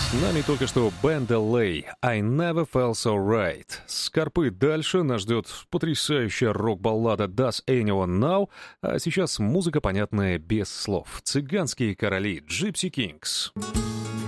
С нами только что Бен Delay, I Never Felt So Right. С Карпы дальше нас ждет потрясающая рок-баллада Does Anyone Know, а сейчас музыка, понятная без слов. Цыганские короли, Gypsy Kings.